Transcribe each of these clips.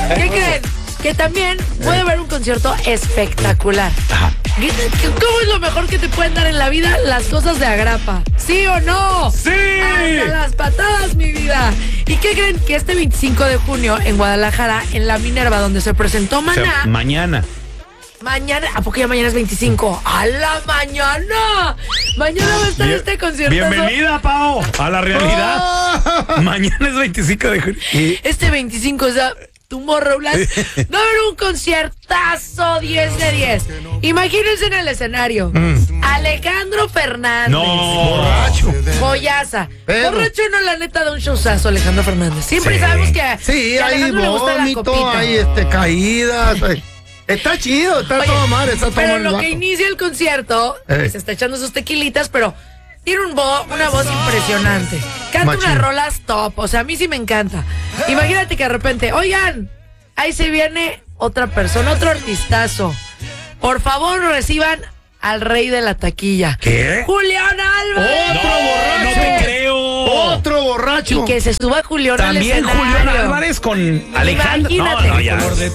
¿Qué creen? Que también puede haber un concierto espectacular. Ajá. ¿Cómo es lo mejor que te pueden dar en la vida? Las cosas de agrapa. ¿Sí o no? ¡Sí! Hasta las patadas, mi vida. ¿Y qué creen? Que este 25 de junio en Guadalajara, en la Minerva, donde se presentó Maná. Mañana. Mañana, ¿a poco ya mañana es 25? ¡A la mañana! Mañana va a estar este concierto. Bienvenida, Pao, a la realidad. Mañana es 25 de junio. Este 25, o sea, Tomorrowland, va a haber un conciertazo 10 de 10. Imagínense en el escenario. Alejandro Fernández. No. Borracho. Joyaza. Pero- Borracho no, la neta, da un showzazo Alejandro Fernández. Siempre Sí. sabemos que Sí, que a hay Alejandro le gusta la vómito, copita. hay caídas. Está chido, está Oye, todo mal, está todo pero mal. en lo el que vato. inicia el concierto, se está echando sus tequilitas, pero tiene una voz impresionante. Canta Machín. unas rolas top, o sea, a mí sí me encanta. Imagínate que de repente, oigan, ahí se viene otra persona, otro artistazo. Por favor, reciban al rey de la taquilla. ¿Qué? ¡Julián Álvarez! ¡Otro borracho! No te creo. Otro borracho. Y que se suba Julián al También escenario. Julián Álvarez con Alejandro. Imagínate. No, ya.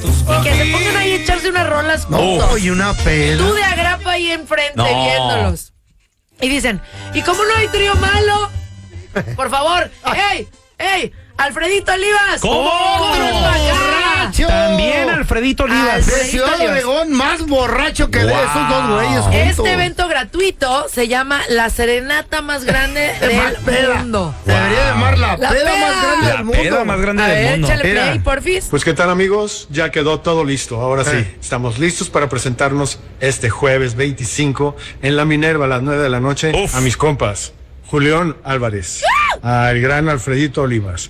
Y que se pongan ahí a echarse unas rolas juntos. No, y una peda. Tú de agrapa ahí enfrente No. viéndolos. Y dicen, ¿y cómo no hay trío malo? Por favor, ¡ey! ¡Ey! ¡Alfredito Olivas! ¿Cómo? ¡Corre ¡Otro para acá! borracho! También Alfredito Olivas. De Ciudad Obregón, más borracho que de Wow. esos dos güeyes juntos. Este evento gratuito se llama la serenata más grande Más del peda. mundo. Debería llamar la La peda peda. más grande La del mundo. peda más grande A del ver, mundo. échale Mira. play, porfis. Pues qué tal, amigos, ya quedó todo listo. Ahora sí, estamos listos para presentarnos este jueves 25 en la Minerva a las 9 de la noche. Uf. A mis compas, Julián Álvarez, al gran Alfredito Olivas,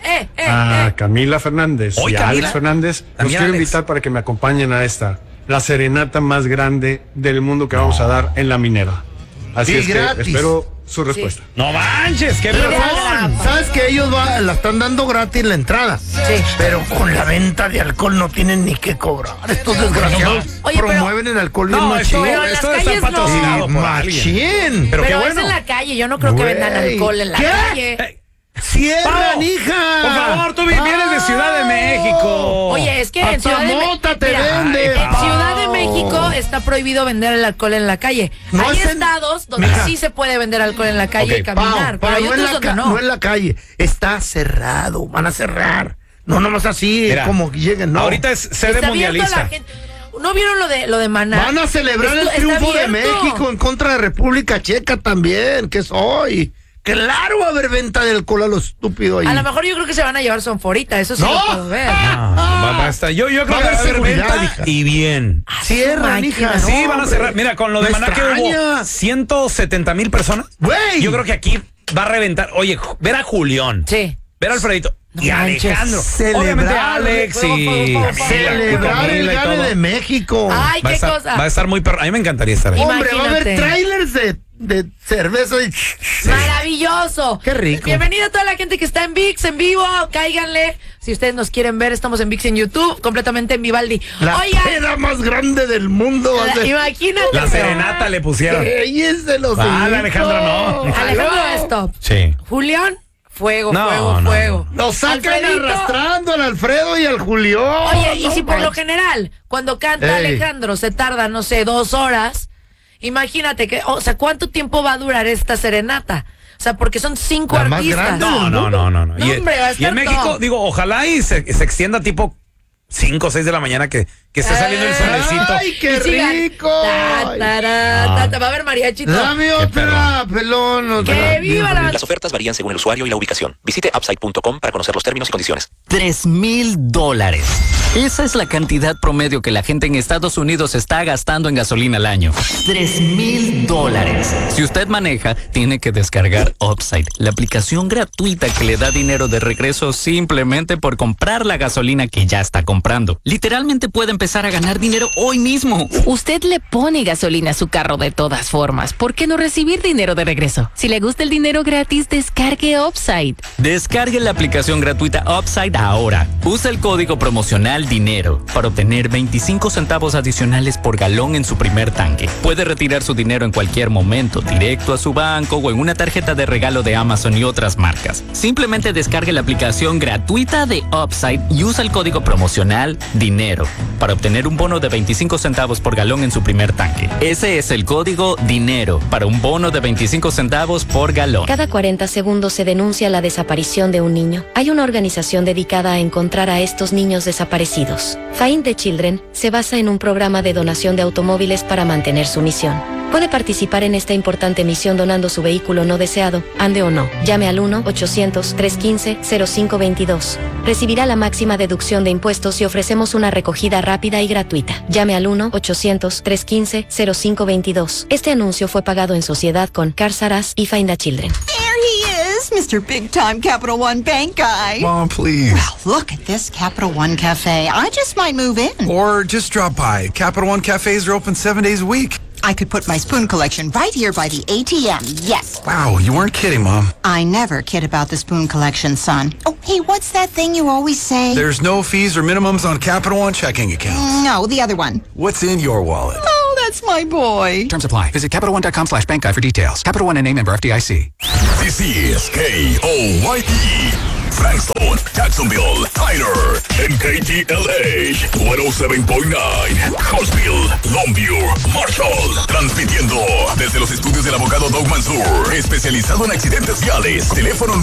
a Camila Fernández Hoy y a Camila. Alex Fernández. Los También quiero Alex. invitar para que me acompañen a la serenata más grande del mundo que vamos a dar en la Minerva. Así Y es que gratis. espero su respuesta. No manches, qué Mira, perdón. ¿Sabes que ellos la están dando gratis la entrada? Sí. Pero con la venta de alcohol no tienen ni que cobrar. Estos desgraciados Oye, pero- promueven el alcohol bien No, esto, machín. Pero en las esto debe estar calles no. patrocinado por alguien. Machín. Pero qué Pero bueno. es en la calle, yo no creo que Güey. vendan alcohol en la ¿Qué? calle. Cierran, Pao, hija. Por favor, tú vienes de Ciudad de México. Oye, es que en Hasta Ciudad de mota te Mira, venden. en Ciudad de México está prohibido vender el alcohol en la calle. No Hay es en- estados donde Mira. sí se puede vender alcohol en la calle Ok, y caminar, Pao, pero hay no, en otros la donde no no. en la calle. Está cerrado. Van a cerrar. No, nomás así, Mira, como que lleguen, no. Ahorita es sede Está abierto a mundialista. la gente. ¿No vieron lo de Maná? Van a celebrar Esto el triunfo está de abierto. México en contra de República Checa también, que soy. Claro, va a haber venta de alcohol a lo estúpido ahí. A lo mejor yo creo que se van a llevar sonforita, eso sí ¡No! lo puedo ver. Va a estar. Yo creo que Va a va a haber haber seguridad, venta hija. y bien. Cierran, máquina, hija. ¿no? Sí, van a hombre. cerrar. Mira, con lo de Me Maná que hubo extraña. 170,000 personas. Güey. Yo creo que aquí va a reventar. Oye, ver a Julián, Sí. ver a Alfredito y a manches. Alejandro. Celebrar, Obviamente a Alex fuego, y fuego, fuego, fuego. Celebrar el Camila y gane todo. de México. Ay, Va a qué estar, cosa. va a estar muy perro. A mí me encantaría estar ahí. Hombre, va a haber Imagínate. trailers de cerveza y... Maravilloso. Qué rico. Bienvenida a toda la gente que está en VIX en vivo. Cáiganle. Si ustedes nos quieren ver, estamos en VIX en YouTube, completamente en Vivaldi. La Oigan, peda más grande del mundo. va a ser. imagínate. La serenata le pusieron. Reyes de los Vale, hijos. Alejandro, no. Alejandro, stop. Sí. Julián, fuego, No, fuego, no, fuego. Nos sacan Alfredito. arrastrando al Alfredo y al Julián. Oye, y No si por lo manches. general, cuando canta Ey. Alejandro se tarda, no sé, 2 horas, imagínate que, o sea, ¿cuánto tiempo va a durar esta serenata? O sea, porque son 5 La más artistas. grande. No. No, hombre, va a Y estar en México, top. digo, ojalá y se extienda tipo 5 o 6 de la mañana que esté saliendo el solecito. ¡Ay, qué Y sigan. rico! Ta, tará, ta, va a haber mariachito. Dame otra, pelón. otra. ¡Que viva la... Las ofertas varían según el usuario y la ubicación. Visite upside.com para conocer los términos y condiciones. $3,000. Esa es la cantidad promedio que la gente en Estados Unidos está gastando en gasolina al año. $3,000. Si usted maneja, tiene que descargar Upside, la aplicación gratuita que le da dinero de regreso simplemente por comprar la gasolina que ya está comprando. Literalmente puede empezar a ganar dinero hoy mismo. Usted le pone gasolina a su carro de todas formas. ¿Por qué no recibir dinero de regreso? Si le gusta el dinero gratis, descargue Upside. Descargue la aplicación gratuita Upside ahora. Usa el código promocional al dinero para obtener 25 centavos adicionales por galón en su primer tanque. Puede retirar su dinero en cualquier momento, directo a su banco o en una tarjeta de regalo de Amazon y otras marcas. Simplemente descargue la aplicación gratuita de Upside y usa el código promocional DINERO para obtener un bono de 25 centavos por galón en su primer tanque. Ese es el código DINERO para un bono de 25 centavos por galón. Cada 40 segundos se denuncia la desaparición de un niño. Hay una organización dedicada a encontrar a estos niños desaparecidos. Find the Children se basa en un programa de donación de automóviles para mantener su misión. Puede participar en esta importante misión donando su vehículo no deseado, ande o no. Llame al 1-800-315-0522. Recibirá la máxima deducción de impuestos y ofrecemos una recogida rápida y gratuita. Llame al 1-800-315-0522. Este anuncio fue pagado en sociedad con Cars R Us y Find the Children. Mr. Big Time Capital One Bank guy. Mom, please. Well, look at this Capital One Cafe. I just might move in. Or just drop by. Capital One cafes are open 7 days a week. I could put my spoon collection right here by the ATM, yes. Wow, you weren't kidding, Mom. I never kid about the spoon collection, son. Oh, hey, what's that thing you always say? There's no fees or minimums on Capital One checking accounts. No, the other one. What's in your wallet? Oh, that's my boy. Terms apply. Visit CapitalOne.com/bank guide for details. Capital One NA, member FDIC. This is KOYE. Frankston, Jacksonville, Tyler, and KTLA 107.9, Huntsville, Longview, Marshall, transmitiendo desde los estudios del abogado Doug Mansour, especializado en accidentes viales. Teléfono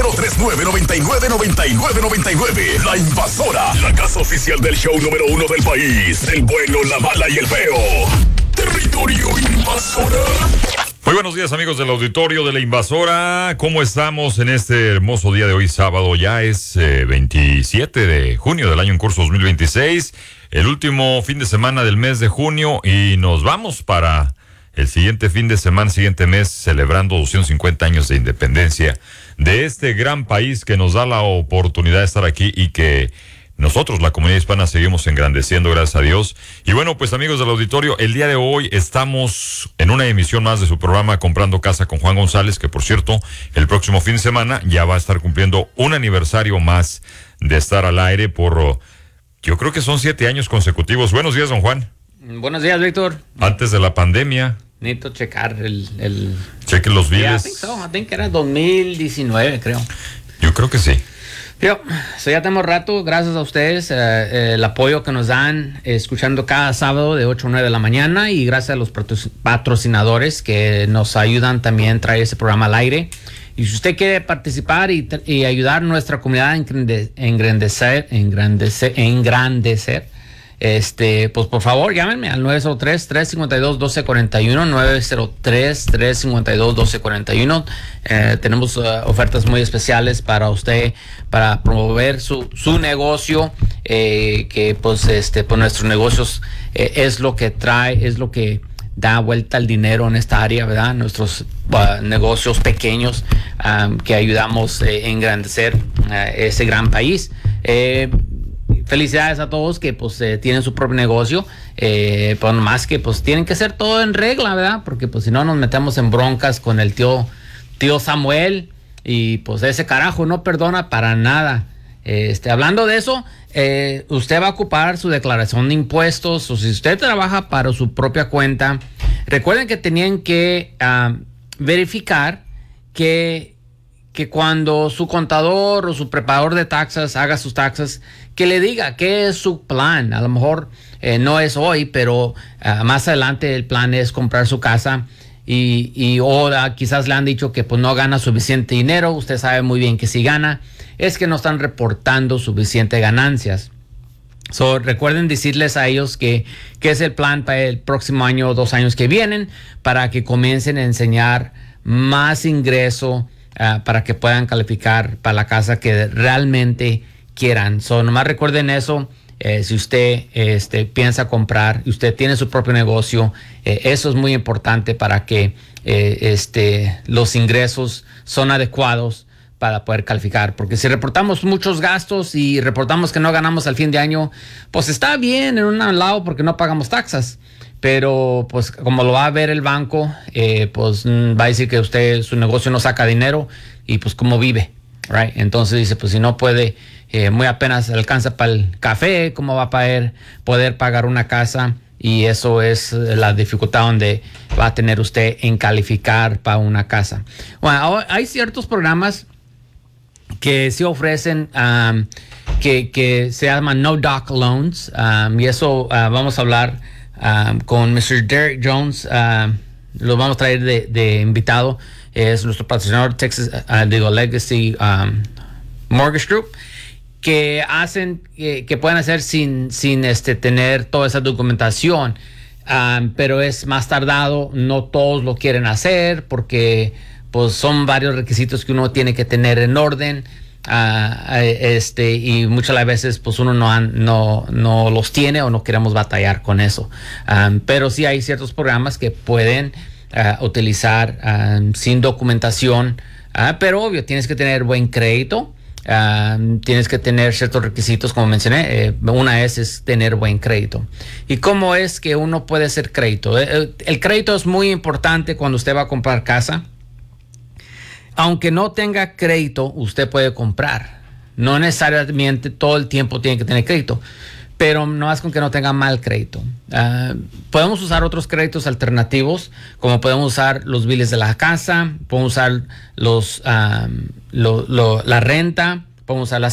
9039-999999. La Invasora, la casa oficial del show número 1 del país, el bueno, la mala y el feo. Territorio Invasora. Muy buenos días, amigos del auditorio de La Invasora. ¿Cómo estamos en este hermoso día de hoy, sábado? Ya es 27 de junio del año en curso 2026, el último fin de semana del mes de junio, y nos vamos para el siguiente fin de semana, siguiente mes, celebrando 250 años de independencia de este gran país que nos da la oportunidad de estar aquí y que nosotros, la comunidad hispana, seguimos engrandeciendo, gracias a Dios. Y bueno, pues amigos del auditorio, el día de hoy estamos en una emisión más de su programa Comprando Casa con Juan González, que por cierto, el próximo fin de semana ya va a estar cumpliendo un aniversario más de estar al aire por, yo creo que son 7 años consecutivos. Buenos días, don Juan. Buenos días, Víctor. Antes de la pandemia. Necesito checar el... Cheque los biles. I think era 2019, creo. Yo creo que sí. Ya tenemos rato, gracias a ustedes, el apoyo que nos dan, escuchando cada sábado de 8 a 9 de la mañana, y gracias a los patrocinadores que nos ayudan también a traer ese programa al aire. Y si usted quiere participar y ayudar a nuestra comunidad a engrandecer, pues por favor llámenme al 903-352-1241, 903-352-1241. Tenemos ofertas muy especiales para usted, para promover su negocio, que pues por nuestros negocios es lo que trae, es lo que da vuelta el dinero en esta área, ¿verdad? Nuestros negocios pequeños, que ayudamos a engrandecer ese gran país. Felicidades a todos que pues tienen su propio negocio, pero más que pues tienen que hacer todo en regla, ¿verdad? Porque pues si no nos metemos en broncas con el tío Samuel, y pues ese carajo no perdona para nada. Hablando de eso, usted va a ocupar su declaración de impuestos, o si usted trabaja para su propia cuenta, recuerden que tenían que verificar que cuando su contador o su preparador de taxas haga sus taxas, que le diga qué es su plan. A lo mejor no es hoy, pero más adelante el plan es comprar su casa, y ahora quizás le han dicho que pues no gana suficiente dinero. Usted sabe muy bien que si gana, es que no están reportando suficiente ganancias. Recuerden decirles a ellos que es el plan para el próximo año o 2 años que vienen, para que comiencen a enseñar más ingreso, para que puedan calificar para la casa que realmente quieran. Nomás recuerden eso. Si usted piensa comprar y usted tiene su propio negocio, eso es muy importante para que los ingresos son adecuados para poder calificar. Porque si reportamos muchos gastos y reportamos que no ganamos al fin de año, pues está bien en un lado porque no pagamos taxas. Pero pues como lo va a ver el banco, pues va a decir que su negocio no saca dinero, y pues cómo vive, right? Entonces dice, pues si no puede muy apenas alcanza para el café, ¿cómo va a poder pagar una casa? Y eso es la dificultad donde va a tener usted en calificar para una casa. Bueno, hay ciertos programas que sí ofrecen que se llaman No Doc Loans, y eso vamos a hablar con Mr. Derek Jones, lo vamos a traer de invitado, es nuestro patrocinador Texas, Legacy Mortgage Group, que hacen, que pueden hacer sin tener toda esa documentación, pero es más tardado, no todos lo quieren hacer porque pues son varios requisitos que uno tiene que tener en orden, y muchas las veces pues uno no los tiene o no queremos batallar con eso, pero sí hay ciertos programas que pueden utilizar sin documentación, pero obvio tienes que tener buen crédito. Tienes que tener ciertos requisitos, como mencioné. Una es tener buen crédito. ¿Y cómo es que uno puede hacer crédito? El crédito es muy importante cuando usted va a comprar casa. Aunque no tenga crédito, usted puede comprar. No necesariamente todo el tiempo tiene que tener crédito, pero no es con que no tenga mal crédito. Podemos usar otros créditos alternativos, como podemos usar los biles de la casa, podemos usar la renta, podemos usar las